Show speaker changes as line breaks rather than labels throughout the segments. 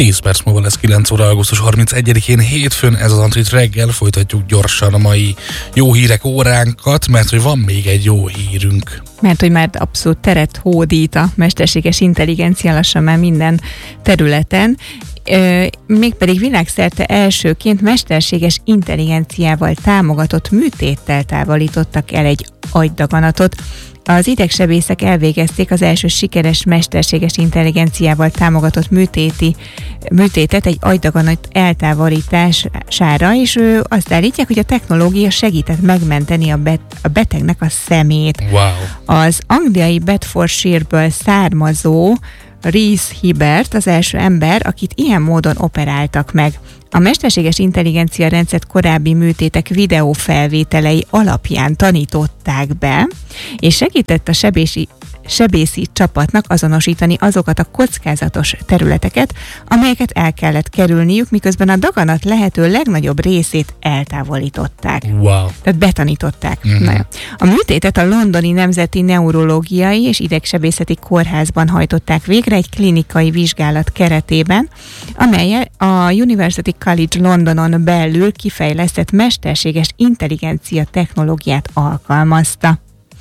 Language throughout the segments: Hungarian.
10 perc múlva lesz 9 óra, augusztus 31-én hétfőn, ez az Antrit reggel, folytatjuk gyorsan a mai jó hírek óránkat, mert hogy van még egy jó hírünk.
Mert hogy már abszolút teret hódít a mesterséges intelligencia lassan már minden területen, mégpedig világszerte elsőként mesterséges intelligenciával támogatott műtéttel távolítottak el egy agydaganatot. Az idegsebészek elvégezték az első sikeres mesterséges intelligenciával támogatott műtétet egy agydaganat eltávolítására, és azt állítják, hogy a technológia segített megmenteni a betegnek a szemét.
Wow.
Az angliai Bedfordshire-ből származó Rhys Hibbert az első ember, akit ilyen módon operáltak meg. A mesterséges intelligencia rendszert korábbi műtétek videófelvételei alapján tanították be, és segített a sebészi csapatnak azonosítani azokat a kockázatos területeket, amelyeket el kellett kerülniük, miközben a daganat lehető legnagyobb részét eltávolították.
Wow.
Tehát betanították. Mm-hmm. A műtétet a Londoni Nemzeti Neurológiai és Idegsebészeti Kórházban hajtották végre egy klinikai vizsgálat keretében, amely a University College Londonon belül kifejlesztett mesterséges intelligencia technológiát alkalmazta.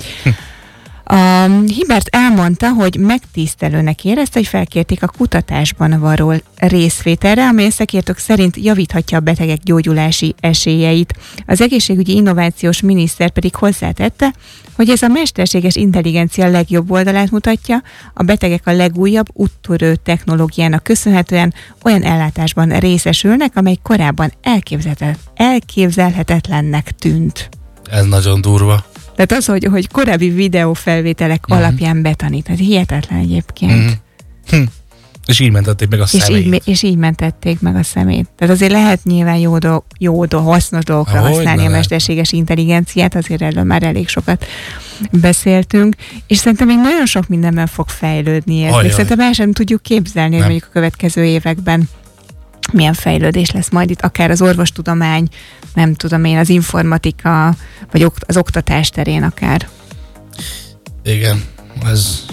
A Hibbert elmondta, hogy megtisztelőnek érezte, hogy felkérték a kutatásban való részvételre, amely a szakértők szerint javíthatja a betegek gyógyulási esélyeit. Az egészségügyi innovációs miniszter pedig hozzátette, hogy ez a mesterséges intelligencia legjobb oldalát mutatja, a betegek a legújabb úttörő technológiának köszönhetően olyan ellátásban részesülnek, amely korábban elképzelhetetlennek tűnt.
Ez nagyon durva.
Tehát az, hogy korábbi videófelvételek alapján betanít, ez hihetetlen egyébként.
És így mentették meg a szemét.
És így mentették meg a szemét. Tehát azért lehet nyilván hasznos dolgokra használni a mesterséges intelligenciát, azért erről már elég sokat beszéltünk, és szerintem még nagyon sok mindenben fog fejlődni ez. Még szerintem el sem tudjuk képzelni, hogy mondjuk a következő években milyen fejlődés lesz majd itt, akár az orvostudomány, nem tudom én, az informatika, vagy az oktatás terén akár.
Igen, ez...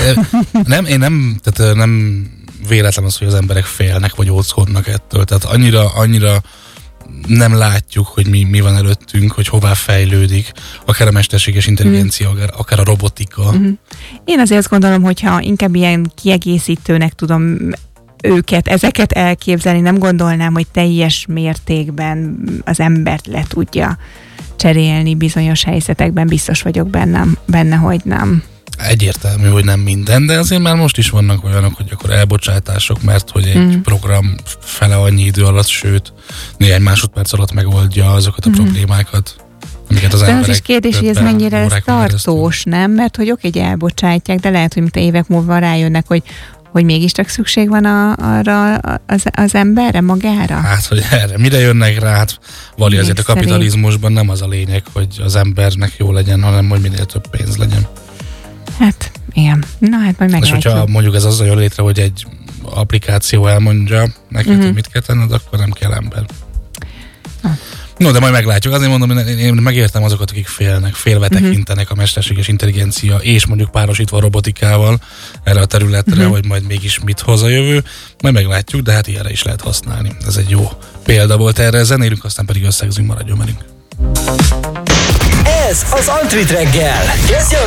Tehát nem véletlen az, hogy az emberek félnek, vagy óckodnak ettől. Tehát annyira nem látjuk, hogy mi van előttünk, hogy hová fejlődik, akár a mesterséges intelligencia, akár a robotika.
Én azért azt gondolom, hogyha inkább ilyen kiegészítőnek tudom ezeket elképzelni, nem gondolnám, hogy teljes mértékben az embert le tudja cserélni bizonyos helyzetekben, biztos vagyok benne, hogy nem.
Egyértelmű, hogy nem minden, de azért már most is vannak olyanok, hogy akkor elbocsátások, mert hogy egy program fele annyi idő alatt, sőt, néhány másodperc alatt megoldja azokat a problémákat, amiket az emberek.
De az is kérdés, hogy ez mennyire lesz tartós, nem? Mert hogy oké, elbocsátják, de lehet, hogy mint évek múlva rájönnek, hogy mégiscsak szükség van arra az emberre, magára?
Hát, hogy erre mire jönnek rá? Hát vali azért a kapitalizmusban nem az a lényeg, hogy az embernek jó legyen, hanem hogy minél több pénz legyen.
Hát, igen. Na, hát majd meglátjuk.
És hogyha mondjuk ez azzal jön létre, hogy egy applikáció elmondja neked, hogy mit kell tenned, akkor nem kell ember. No, de majd meglátjuk. Azért mondom, hogy én megértem azokat, akik félve tekintenek a mesterséges intelligencia, és mondjuk párosítva a robotikával erre a területre, hogy majd mégis mit hoz a jövő. Majd meglátjuk, de hát ilyenre is lehet használni. Ez egy jó példa volt erre. Zenélünk, aztán pedig összegzünk, maradjon velünk.
Ez az Antrit reggel.